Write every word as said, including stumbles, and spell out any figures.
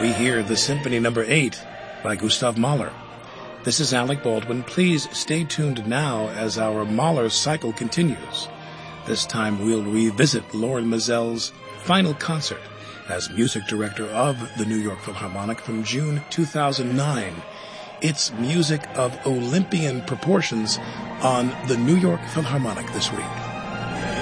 we hear the Symphony Number eight by Gustav Mahler. This is Alec Baldwin. Please stay tuned now as our Mahler cycle continues. This time we'll revisit Lorne Mizell's final concert as music director of the New York Philharmonic from June two thousand nine. It's music of Olympian proportions on the New York Philharmonic this week.